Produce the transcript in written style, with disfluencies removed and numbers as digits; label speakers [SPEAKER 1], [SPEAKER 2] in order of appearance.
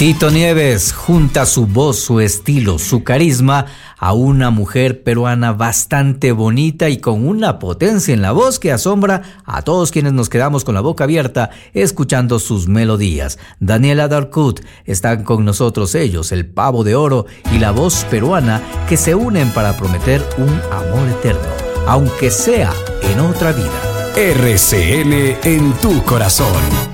[SPEAKER 1] Tito Nieves junta su voz, su estilo, su carisma a una mujer peruana bastante bonita y con una potencia en la voz que asombra a todos quienes nos quedamos con la boca abierta escuchando sus melodías. Daniela Darcourt, están con nosotros ellos, el Pavo de Oro y la voz peruana que se unen para prometer un amor eterno, aunque sea en otra vida.
[SPEAKER 2] RCN en tu corazón.